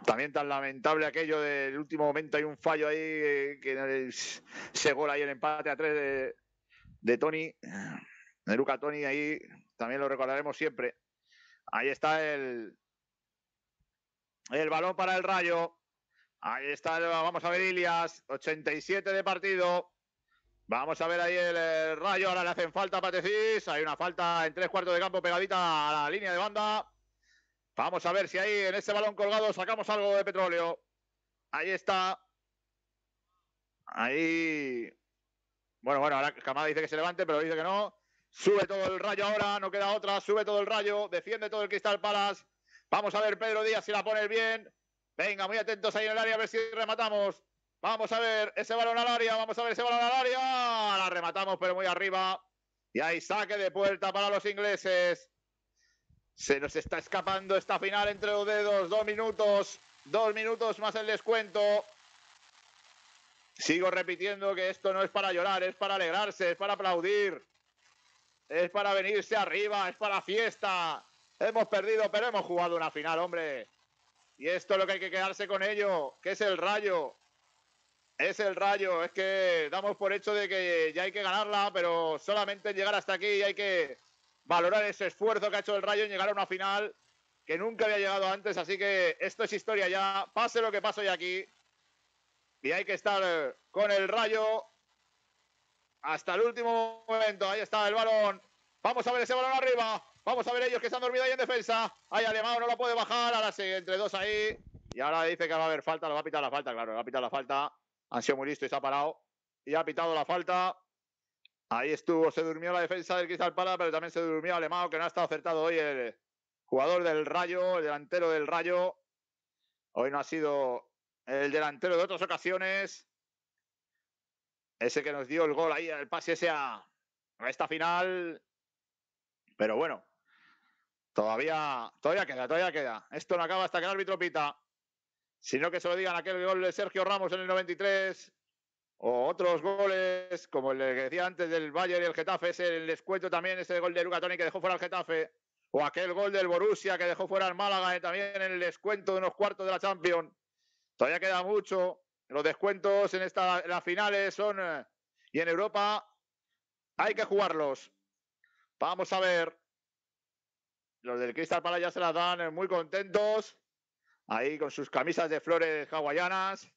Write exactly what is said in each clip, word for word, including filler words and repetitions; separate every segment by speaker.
Speaker 1: También tan lamentable aquello del último momento, hay un fallo ahí, eh, que ese gol ahí, el empate a tres de, de Toni, de Luca Toni, ahí también lo recordaremos siempre. Ahí está el, el balón para el Rayo. Ahí está, el, vamos a ver Ilias, ochenta y siete de partido. Vamos a ver ahí el, el Rayo, ahora le hacen falta a Patecís. Hay una falta en tres cuartos de campo pegadita a la línea de banda. Vamos a ver si ahí en ese balón colgado sacamos algo de petróleo. Ahí está. Ahí. Bueno, bueno, ahora Camada dice que se levante, pero dice que no. Sube todo el Rayo ahora, no queda otra. Sube todo el Rayo, defiende todo el Crystal Palace. Vamos a ver Pedro Díaz si la pone bien. Venga, muy atentos ahí en el área a ver si rematamos. Vamos a ver ese balón al área, vamos a ver ese balón al área. La rematamos, pero muy arriba. Y ahí saque de puerta para los ingleses. Se nos está escapando esta final entre los dedos. Dos minutos, dos minutos más el descuento. Sigo repitiendo que esto no es para llorar, es para alegrarse, es para aplaudir. Es para venirse arriba, es para fiesta. Hemos perdido, pero hemos jugado una final, hombre. Y esto es lo que hay que quedarse con ello, que es el Rayo. Es el Rayo, es que damos por hecho de que ya hay que ganarla, pero solamente llegar hasta aquí hay que valorar ese esfuerzo que ha hecho el Rayo en llegar a una final que nunca había llegado antes, así que esto es historia ya, pase lo que pase hoy aquí. Y hay que estar con el Rayo hasta el último momento. Ahí está el balón. Vamos a ver ese balón arriba. Vamos a ver ellos que se han dormido ahí en defensa. Ahí Alemão no la puede bajar. Ahora sí, entre dos ahí. Y ahora dice que va a haber falta. Lo va a pitar la falta, claro. Va a pitar la falta. Han sido muy listos y se ha parado. Y ha pitado la falta. Ahí estuvo. Se durmió la defensa del Crystal Palace, pero también se durmió Alemão, que no ha estado acertado hoy el jugador del Rayo, el delantero del Rayo. Hoy no ha sido el delantero de otras ocasiones. Ese que nos dio el gol ahí, el pase ese a, a esta final. Pero bueno, todavía, todavía queda, todavía queda. Esto no acaba hasta que el árbitro pita. Sino que se lo digan aquel gol de Sergio Ramos en el noventa y tres. O otros goles, como el que decía antes del Bayern y el Getafe, ese el descuento también, ese gol de Luca Toni que dejó fuera al Getafe. O aquel gol del Borussia que dejó fuera al Málaga, eh, también en el descuento de unos cuartos de la Champions. Todavía queda mucho. Los descuentos en, esta, en las finales son... Eh, y en Europa hay que jugarlos. Vamos a ver. Los del Crystal Palace ya se las dan muy contentos. Ahí con sus camisas de flores hawaianas.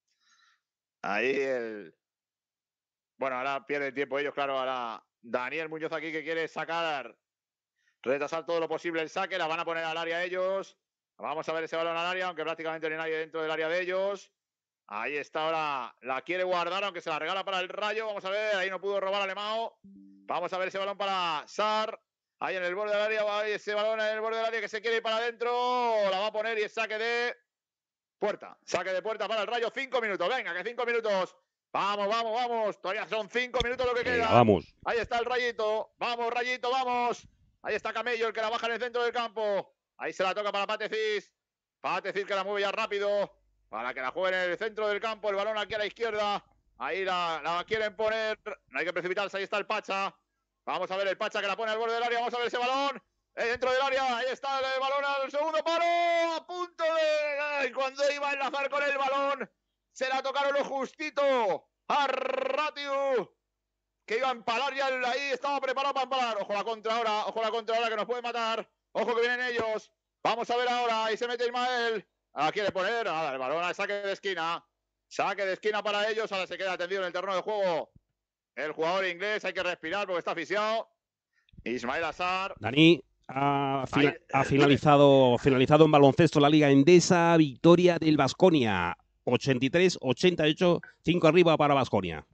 Speaker 1: Ahí el... Bueno, ahora pierde tiempo ellos, claro. Ahora Daniel Muñoz aquí que quiere sacar, retrasar todo lo posible el saque. La van a poner al área ellos. Vamos a ver ese balón al área, aunque prácticamente no hay nadie dentro del área de ellos. Ahí está ahora, la quiere guardar, aunque se la regala para el Rayo. Vamos a ver, ahí no pudo robar Alemão. Vamos a ver ese balón para Sarr. Ahí en el borde del área, ahí ese balón en el borde del área que se quiere ir para adentro. La va a poner y es saque de puerta. Saque de puerta para el Rayo, cinco minutos. Venga, que cinco minutos. Vamos, vamos, vamos. Todavía son cinco minutos lo que queda.
Speaker 2: Vamos.
Speaker 1: Ahí está el Rayito. Vamos, Rayito, vamos. Ahí está Camello, el que la baja en el centro del campo. Ahí se la toca para Patecís. Patecís que la mueve ya rápido. Para que la jueguen en el centro del campo. El balón aquí a la izquierda. Ahí la, la quieren poner. No hay que precipitarse. Ahí está el Pacha. Vamos a ver el Pacha que la pone al borde del área. Vamos a ver ese balón. Eh, dentro del área. Ahí está el balón al segundo palo. A punto de... Ay, cuando iba a enlazar con el balón, se la tocaron lo justito a Ratiu, que iba a empalar ya ahí. Estaba preparado para empalar. Ojo la contra ahora. Ojo la contra ahora que nos puede matar. Ojo que vienen ellos. Vamos a ver ahora. Ahí se mete Ismael. Ahora quiere poner nada, el balón al saque de esquina. Saque de esquina para ellos. Ahora se queda atendido en el terreno de juego el jugador inglés. Hay que respirar porque está asfixiado. Ismael Assar.
Speaker 2: Dani, ha, fina, ha finalizado, finalizado en baloncesto la Liga Endesa. Victoria del Baskonia. ochenta y tres ochenta y ocho. cinco arriba para Baskonia.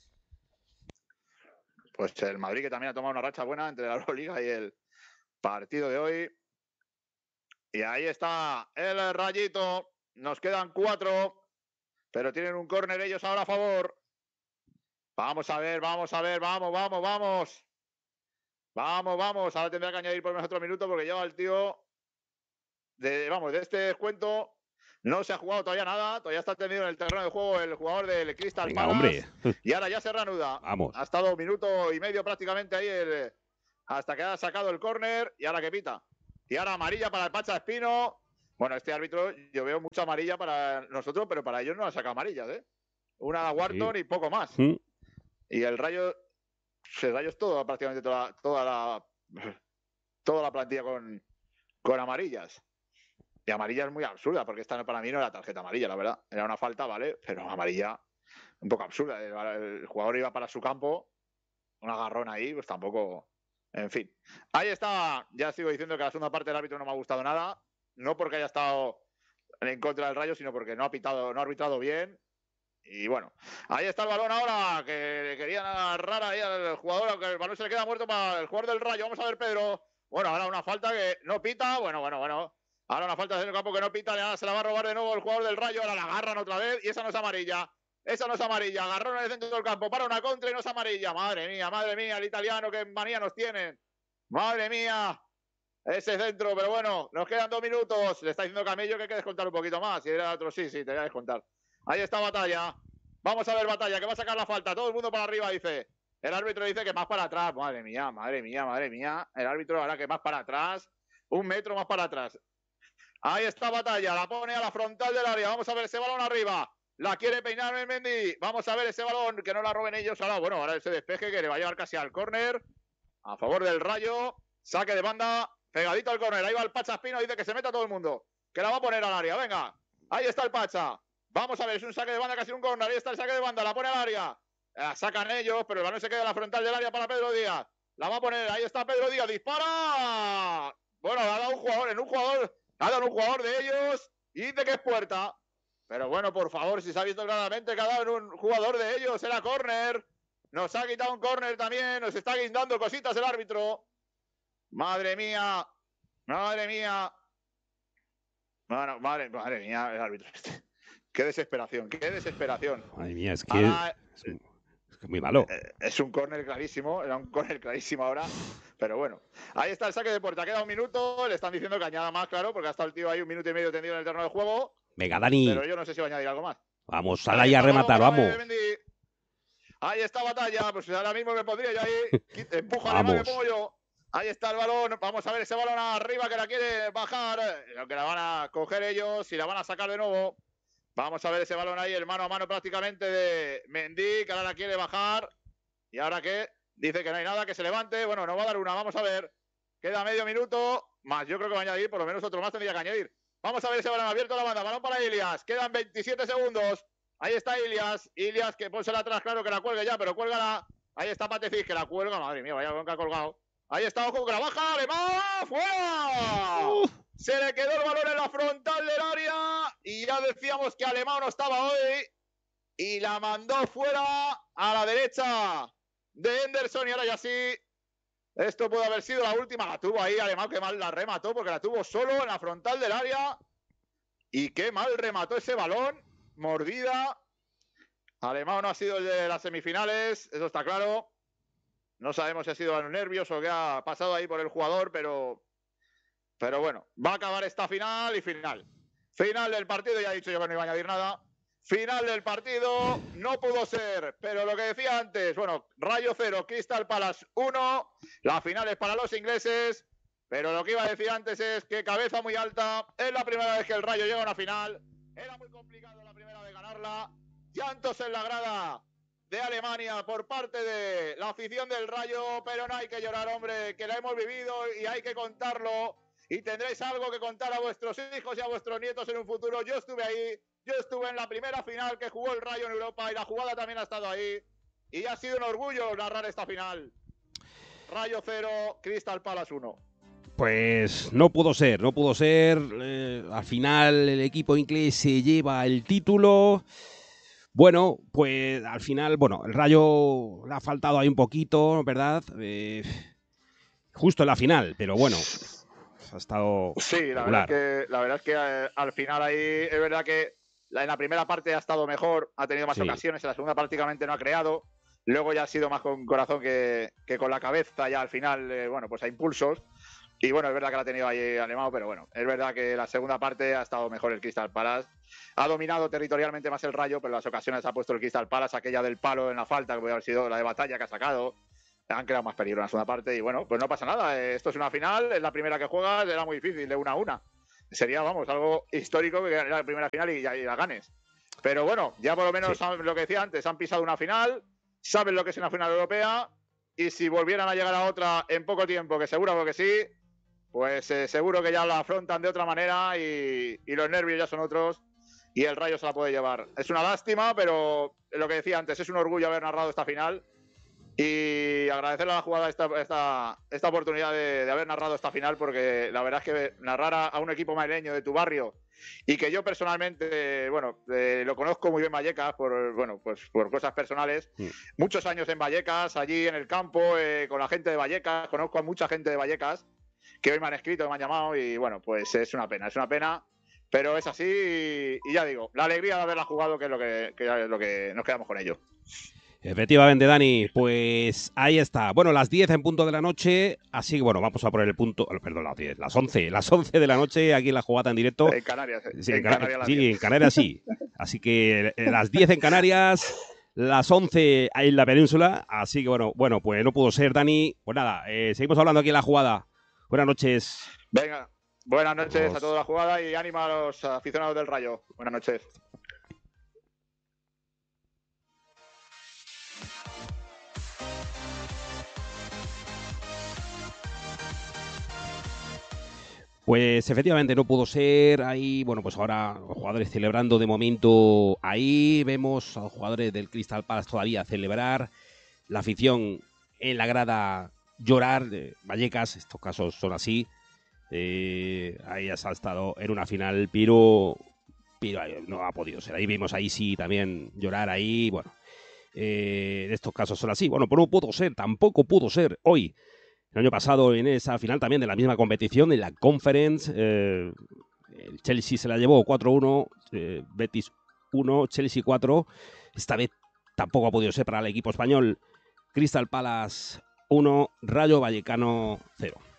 Speaker 1: Pues el Madrid que también ha tomado una racha buena entre la Euroliga y el partido de hoy. Y ahí está el Rayito. Nos quedan cuatro. Pero tienen un córner ellos ahora a favor. Vamos a ver, vamos a ver, vamos, vamos, vamos. Vamos, vamos. Ahora tendrá que añadir por menos otro minuto porque lleva el tío. De, vamos, de este descuento no se ha jugado todavía nada. Todavía está tendido en el terreno de juego el jugador del Crystal
Speaker 2: Venga,
Speaker 1: Palace.
Speaker 2: hombre.
Speaker 1: Y ahora ya se reanuda.
Speaker 2: Vamos.
Speaker 1: Ha estado un minuto y medio prácticamente ahí el, hasta que ha sacado el córner. Y ahora que pita. Y ahora amarilla para el Pacha Espino. Bueno, este árbitro, yo veo mucha amarilla para nosotros, pero para ellos no han sacado amarillas, ¿eh? Una a Wharton sí. Y poco más. ¿Mm? Y el Rayo, el Rayo es todo, prácticamente toda, toda la toda la plantilla con, con amarillas. Y amarilla es muy absurda, porque esta para mí no era tarjeta amarilla, la verdad. Era una falta, ¿vale? Pero amarilla un poco absurda. El, el jugador iba para su campo, un agarrón ahí, pues tampoco... En fin. Ahí está, ya sigo diciendo que la segunda parte del árbitro no me ha gustado nada. No porque haya estado en contra del Rayo, sino porque no ha pitado, no ha arbitrado bien. Y bueno, ahí está el balón ahora, que querían agarrar ahí al jugador, aunque el balón se le queda muerto para el jugador del Rayo. Vamos a ver, Pedro. Bueno, ahora una falta que no pita. Bueno, bueno, bueno. Ahora una falta de campo que no pita. Ahora se la va a robar de nuevo el jugador del Rayo. Ahora la agarran otra vez y esa no es amarilla. Esa no es amarilla. Agarrón en el centro del campo para una contra y no es amarilla. Madre mía, madre mía, el italiano, qué manía nos tienen. Madre mía. Ese centro, pero bueno, nos quedan dos minutos. Le está diciendo Camello que hay que descontar un poquito más. Si era otro, sí, sí, te voy a descontar. Ahí está Batalla. Vamos a ver Batalla, que va a sacar la falta. Todo el mundo para arriba, dice. El árbitro dice que más para atrás. Madre mía, madre mía, madre mía. El árbitro ahora que más para atrás. Un metro más para atrás. Ahí está Batalla. La pone a la frontal del área. Vamos a ver ese balón arriba. La quiere peinar Mendy. Vamos a ver ese balón. Que no la roben ellos. Ahora, bueno, ahora ese despeje que le va a llevar casi al córner. A favor del Rayo. Saque de banda. Pegadito al córner. Ahí va el Pacha Espino. Dice que se meta todo el mundo. Que la va a poner al área. Venga. Ahí está el Pacha. Vamos a ver, es un saque de banda, casi un córner. Ahí está el saque de banda, la pone al área. La sacan ellos, pero el balón se queda en la frontal del área para Pedro Díaz. La va a poner, ahí está Pedro Díaz, dispara. Bueno, ha dado un jugador, en un jugador, ha dado un jugador de ellos y dice que es puerta. Pero bueno, por favor, si se ha visto claramente que ha dado un jugador de ellos, era córner. Nos ha quitado un córner también, nos está guindando cositas el árbitro. Madre mía, madre mía. Bueno, madre, madre mía, el árbitro este. Qué desesperación, qué desesperación.
Speaker 2: Madre mía, es que ahora, es, es muy malo.
Speaker 1: Es un córner clarísimo, era un córner clarísimo ahora, pero bueno. Ahí está el saque de puerta, queda un minuto, le están diciendo que añada más, claro, porque ha estado el tío ahí un minuto y medio tendido en el terreno de juego.
Speaker 2: Venga, Dani.
Speaker 1: Pero yo no sé si va a añadir algo más.
Speaker 2: Vamos, sal ahí a rematar, vamos.
Speaker 1: Ahí está Batalla, pues ahora mismo me pondría yo ahí. Empuja a me pongo yo. Ahí está el balón, vamos a ver ese balón arriba que la quiere bajar, lo que la van a coger ellos y la van a sacar de nuevo. Vamos a ver ese balón ahí, el mano a mano prácticamente de Mendy, que ahora la quiere bajar. ¿Y ahora qué? Dice que no hay nada, que se levante. Bueno, no va a dar una, vamos a ver. Queda medio minuto, más yo creo que va a añadir, por lo menos otro más tendría que añadir. Vamos a ver ese balón abierto a la banda, balón para Ilias. Quedan veintisiete segundos. Ahí está Ilias. Ilias que pónsela atrás, claro que la cuelgue ya, pero cuélgala. Ahí está Patecic, que la cuelga. Madre mía, vaya bronca colgado. Ahí está, ojo, que la baja, Alemán, ¡fuera! Uf. Se le quedó el balón en la frontal del área y ya decíamos que Alemán no estaba hoy y la mandó fuera a la derecha de Henderson y ahora ya sí, esto puede haber sido la última, la tuvo ahí Alemán, que mal la remató porque la tuvo solo en la frontal del área y qué mal remató ese balón, mordida. Alemán no ha sido el de las semifinales, eso está claro. No sabemos si ha sido a los nervios o qué ha pasado ahí por el jugador, pero, pero bueno, va a acabar esta final y final. Final del partido, ya he dicho yo que no iba a añadir nada. Final del partido, no pudo ser, pero lo que decía antes, bueno, Rayo cero, Crystal Palace uno, la final es para los ingleses, pero lo que iba a decir antes es que cabeza muy alta, es la primera vez que el Rayo llega a una final, era muy complicado la primera de ganarla, llantos en la grada de Alemania por parte de la afición del Rayo, pero no hay que llorar, hombre, que la hemos vivido y hay que contarlo y tendréis algo que contar a vuestros hijos y a vuestros nietos en un futuro. Yo estuve ahí, yo estuve en la primera final que jugó el Rayo en Europa y la jugada también ha estado ahí y ha sido un orgullo narrar esta final. Rayo cero, Crystal Palace uno.
Speaker 2: Pues no pudo ser, no pudo ser, eh, al final el equipo inglés se lleva el título. Bueno, pues al final, bueno, el Rayo le ha faltado ahí un poquito, ¿verdad? Eh, justo en la final, pero bueno, ha estado
Speaker 1: sí, la verdad, es que, la verdad es que eh, al final ahí es verdad que la, en la primera parte ha estado mejor, ha tenido más sí. ocasiones, en la segunda prácticamente no ha creado, luego ya ha sido más con corazón que, que con la cabeza, ya al final, eh, bueno, pues a impulsos. Y bueno, es verdad que la ha tenido ahí Alemán, pero bueno, es verdad que la segunda parte ha estado mejor el Crystal Palace. Ha dominado territorialmente más el Rayo, pero en las ocasiones ha puesto el Crystal Palace, aquella del palo en la falta, que puede haber sido la de Batalla que ha sacado. Han creado más peligro en la segunda parte y bueno, pues no pasa nada. Esto es una final, es la primera que juegas, era muy difícil, de una a una. sería, vamos, algo histórico que era la primera final y, y la ganes. Pero bueno, ya por lo menos sí. Lo que decía antes, han pisado una final, saben lo que es una final europea, y si volvieran a llegar a otra en poco tiempo, que seguro que sí, pues eh, seguro que ya la afrontan de otra manera y, y los nervios ya son otros y el Rayo se la puede llevar. Es una lástima, pero lo que decía antes, es un orgullo haber narrado esta final y agradecerle a la jugada esta, esta, esta oportunidad de, de haber narrado esta final, porque la verdad es que narrar a, a un equipo madrileño de tu barrio, y que yo personalmente, bueno, eh, lo conozco muy bien Vallecas por, bueno, pues por cosas personales, sí. Muchos años en Vallecas, allí en el campo, eh, con la gente de Vallecas, conozco a mucha gente de Vallecas que hoy me han escrito, me han llamado y bueno, pues es una pena, es una pena, pero es así y, y ya digo, la alegría de haberla jugado, que es lo que, que es lo que nos quedamos con ello.
Speaker 2: Efectivamente, Dani, pues ahí está. Bueno, las diez en punto de la noche, así que bueno, vamos a poner el punto, perdón, las diez, las once, las once de la noche, aquí en la jugada en directo.
Speaker 1: En Canarias,
Speaker 2: sí,
Speaker 1: en,
Speaker 2: en, Can
Speaker 1: Canarias
Speaker 2: sí, en Canarias sí. Así que las diez en Canarias, las once en la península, así que bueno, bueno, pues no pudo ser, Dani. Pues nada, eh, seguimos hablando aquí en la jugada. Buenas noches.
Speaker 1: Venga, buenas noches Vamos. A toda la jugada y ánimo a los aficionados del Rayo. Buenas noches.
Speaker 2: Pues efectivamente no pudo ser. Ahí, bueno, pues ahora los jugadores celebrando de momento. Ahí vemos a los jugadores del Crystal Palace todavía celebrar. La afición en la grada llorar. Eh, Vallecas, estos casos son así. Eh, ahí ya se ha estado en una final, pero, pero no ha podido ser. Ahí vimos ahí sí también llorar ahí. Bueno, eh, estos casos son así. Bueno, pero no pudo ser, tampoco pudo ser hoy. El año pasado en esa final también de la misma competición, en la Conference, eh, el Chelsea se la llevó cuatro uno, eh, Betis uno, Chelsea cuatro. Esta vez tampoco ha podido ser para el equipo español. Crystal Palace uno, Rayo Vallecano cero.